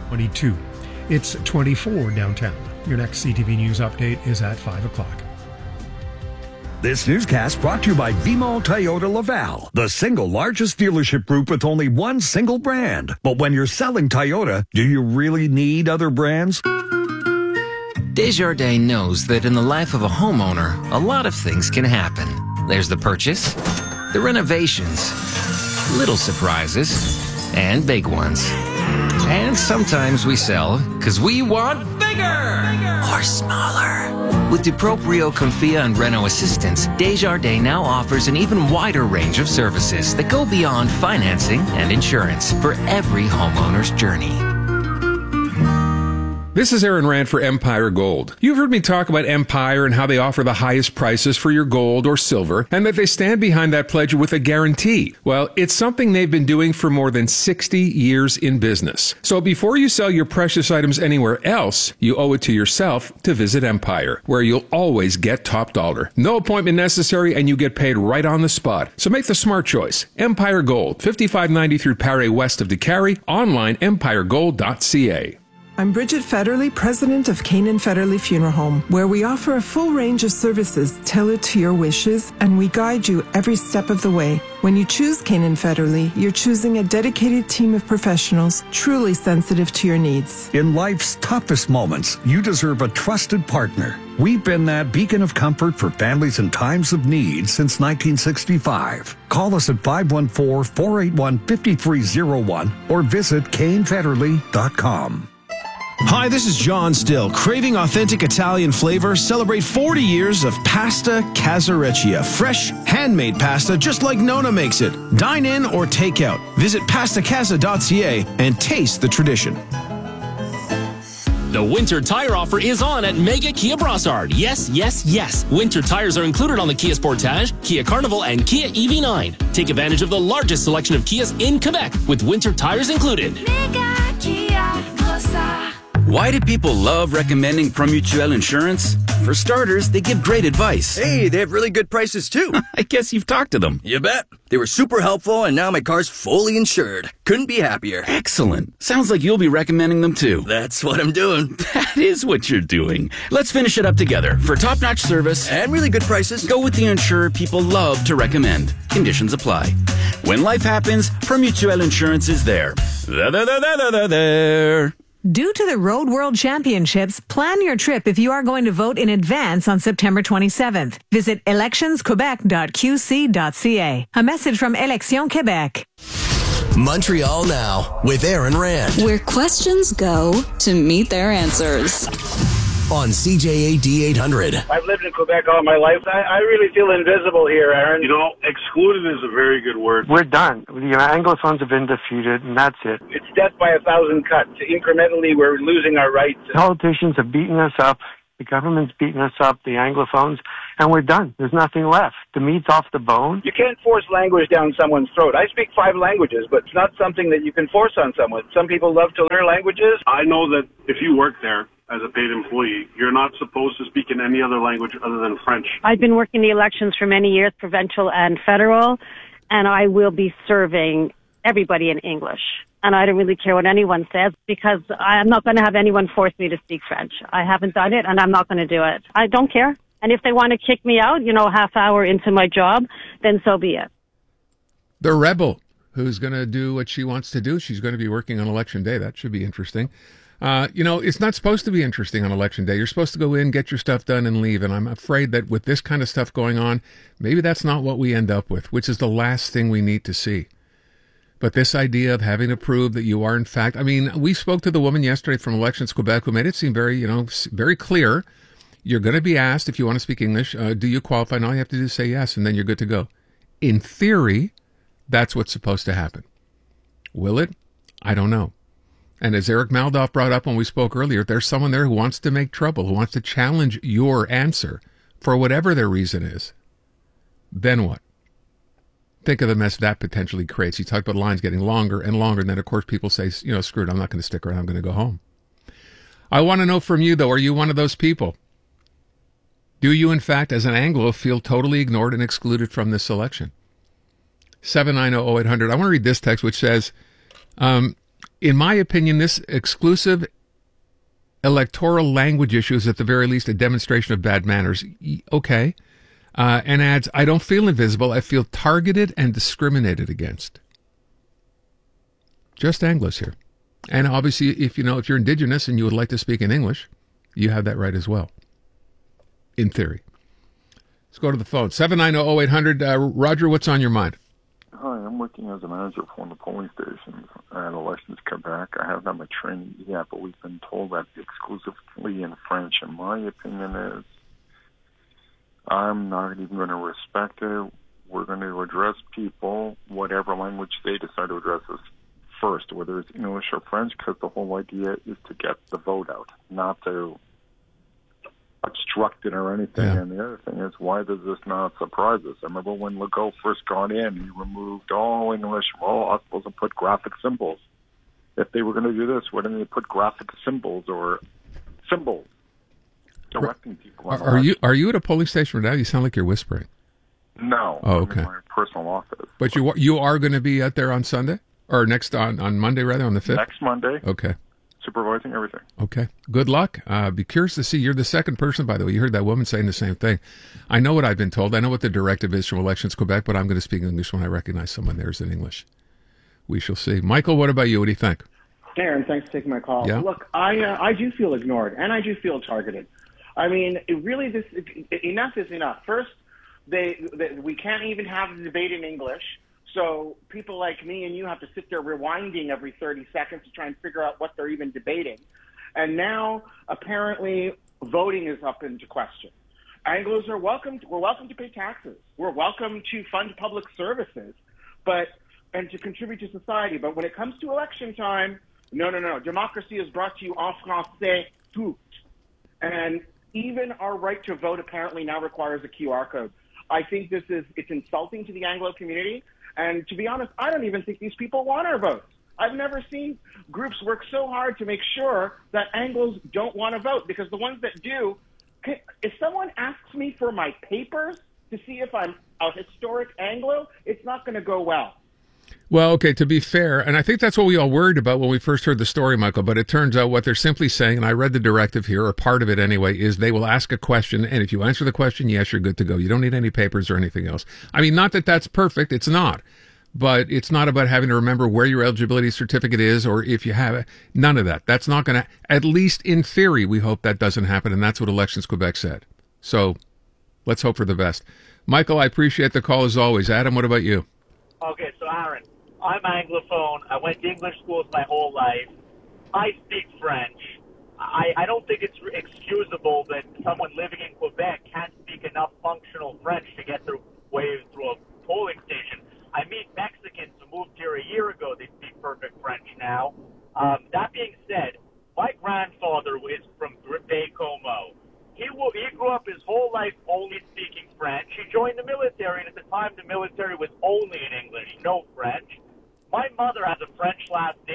22. It's 24 downtown. Your next CTV News update is at 5 o'clock. This newscast brought to you by Vimall Toyota Laval, the single largest dealership group with only one single brand. But when you're selling Toyota, do you really need other brands? Desjardins knows that in the life of a homeowner, a lot of things can happen. There's the purchase, the renovations, little surprises, and big ones. And sometimes we sell because we want bigger or smaller. With DuProprio, Confia, and Renault Assistance, Desjardins now offers an even wider range of services that go beyond financing and insurance for every homeowner's journey. This is Aaron Rand for Empire Gold. You've heard me talk about Empire and how they offer the highest prices for your gold or silver, and that they stand behind that pledge with a guarantee. Well, it's something they've been doing for more than 60 years in business. So before you sell your precious items anywhere else, you owe it to yourself to visit Empire, where you'll always get top dollar. No appointment necessary, and you get paid right on the spot. So make the smart choice. Empire Gold, 5593 Paré west of DeCarry, online empiregold.ca. I'm Bridget Federley, president of Canaan Federley Funeral Home, where we offer a full range of services tailored to your wishes, and we guide you every step of the way. When you choose Canaan Federley, you're choosing a dedicated team of professionals truly sensitive to your needs. In life's toughest moments, you deserve a trusted partner. We've been that beacon of comfort for families in times of need since 1965. Call us at 514-481-5301 or visit canefederley.com. Hi, this is John Still. Craving authentic Italian flavor? Celebrate 40 years of Pasta Casareccia. Fresh, handmade pasta just like Nona makes it. Dine in or take out. Visit pastacasa.ca and taste the tradition. The winter tire offer is on at Mega Kia Brossard. Yes, yes, yes. Winter tires are included on the Kia Sportage, Kia Carnival, and Kia EV9. Take advantage of the largest selection of Kias in Quebec with winter tires included. Mega Kia Brossard. Why do people love recommending Promutuel Insurance? For starters, they give great advice. Hey, they have really good prices too. I guess you've talked to them. You bet. They were super helpful, and now my car's fully insured. Couldn't be happier. Excellent. Sounds like you'll be recommending them too. That's what I'm doing. That is what you're doing. Let's finish it up together. For top-notch service and really good prices, go with the insurer people love to recommend. Conditions apply. When life happens, Promutuel Insurance is there. There. Due to the Road World Championships, plan your trip if you are going to vote in advance on September 27th. Visit electionsquebec.qc.ca. A message from Élections Québec. Montreal Now with Aaron Rand. Where questions go to meet their answers. On CJAD 800. I've lived in Quebec all my life. I really feel invisible here, Aaron. You know, excluded is a very good word. We're done. The Anglophones have been defeated, and that's it. It's death by 1,000 cuts. Incrementally, we're losing our rights. Politicians have beaten us up. The government's beaten us up, the Anglophones, and we're done. There's nothing left. The meat's off the bone. You can't force language down someone's throat. I speak 5 languages, but it's not something that you can force on someone. Some people love to learn languages. I know that if you work there as a paid employee, you're not supposed to speak in any other language other than French. I've been working the elections for many years, provincial and federal, and I will be serving everybody in English. And I don't really care what anyone says because I'm not going to have anyone force me to speak French. I haven't done it, and I'm not going to do it. I don't care. And if they want to kick me out, a half hour into my job, then so be it. The rebel who's going to do what she wants to do. She's going to be working on Election Day. That should be interesting. It's not supposed to be interesting on Election Day. You're supposed to go in, get your stuff done, and leave. And I'm afraid that with this kind of stuff going on, maybe that's not what we end up with, which is the last thing we need to see. But this idea of having to prove that you are, in fact, we spoke to the woman yesterday from Elections Quebec who made it seem very, very clear. You're going to be asked if you want to speak English. Do you qualify? And all you have to do is say yes, and then you're good to go. In theory, that's what's supposed to happen. Will it? I don't know. And as Eric Maldoff brought up when we spoke earlier, there's someone there who wants to make trouble, who wants to challenge your answer for whatever their reason is. Then what? Think of the mess that potentially creates. You talk about lines getting longer and longer, and then, of course, people say, screw it, I'm not going to stick around, I'm going to go home. I want to know from you, though, are you one of those people? Do you, in fact, as an Anglo, feel totally ignored and excluded from this election? 790-0800. I want to read this text, which says, In my opinion, this exclusive electoral language issue is at the very least a demonstration of bad manners. Okay. And adds, I don't feel invisible. I feel targeted and discriminated against. Just Anglos here. And obviously, if you're Indigenous and you would like to speak in English, you have that right as well. In theory. Let's go to the phone. 790-0800. Roger, what's on your mind? Hi, I'm working as a manager for one of the polling stations at Elections Quebec. I have not my training yet, but we've been told that exclusively in French. And my opinion is I'm not even going to respect it. We're going to address people, whatever language they decide to address us first, whether it's English or French, because the whole idea is to get the vote out, not to obstruct it or anything. Yeah. And the other thing is, why does this not surprise us? I remember when Legault first got in, he removed all English, all hospitals, and put graphic symbols. If they were going to do this, why didn't they put graphic symbols or symbols directing people? Are you at a polling station right now? You sound like you're whispering. No. Oh, okay. I'm in my personal office. But you are going to be out there on Sunday? Or on Monday, rather, on the 5th? Next Monday. Okay. Supervising everything. Okay. Good luck. Be curious to see. You're the second person, by the way. You heard that woman saying the same thing. I know what I've been told. I know what the directive is from Elections Quebec, but I'm going to speak English when I recognize someone there's in English. We shall see. Michael, what about you? What do you think? Aaron, thanks for taking my call. Yeah? Look, I do feel ignored, and I do feel targeted. I mean, enough is enough. First, we can't even have the debate in English. So people like me and you have to sit there rewinding every 30 seconds to try and figure out what they're even debating. And now, apparently, voting is up into question. Anglos are welcome. We're welcome to pay taxes. We're welcome to fund public services, and to contribute to society. But when it comes to election time, no. Democracy is brought to you en français tout. And even our right to vote apparently now requires a QR code. I think it's insulting to the Anglo community. And to be honest, I don't even think these people want our votes. I've never seen groups work so hard to make sure that Anglos don't want to vote, because the ones that do, if someone asks me for my papers to see if I'm a historic Anglo, it's not going to go well. Well, okay, to be fair, and I think that's what we all worried about when we first heard the story, Michael, but it turns out what they're simply saying, and I read the directive here, or part of it anyway, is they will ask a question, and if you answer the question, yes, you're good to go. You don't need any papers or anything else. I mean, not that that's perfect, it's not. But it's not about having to remember where your eligibility certificate is, or if you have it. None of that. That's not going to, at least in theory, we hope that doesn't happen, and that's what Elections Quebec said. So let's hope for the best. Michael, I appreciate the call as always. Adam, what about you? Okay, so Aaron, I'm Anglophone. I went to English schools my whole life. I speak French. I don't think it's excusable that someone living in Quebec can't speak enough functional French to get their way through a polling station. I meet Mexicans who moved here a year ago. They speak perfect French now. That being said, my grandfather is from Baie-Comeau. He grew up his whole life only speaking French. He joined the military, and at the time the military was only in English, no French. My mother has a French last